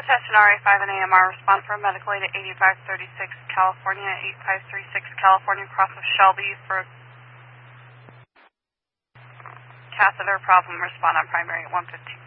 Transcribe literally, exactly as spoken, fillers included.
Attention R A five and A M R, respond for a medical aid at eighty-five thirty-six California, eight five three six California, cross of Shelby for catheter problem, respond on primary at one fifteen.